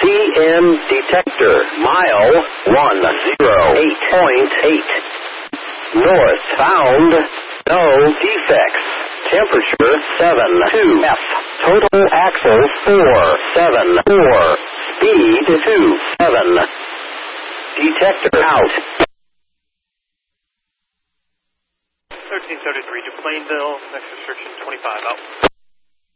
PM detector, mile 108.8. North bound, no defects. Temperature 72 F. Total axles 474. Speed 27. Detector out. 1333 to Plainville, next restriction 25 out.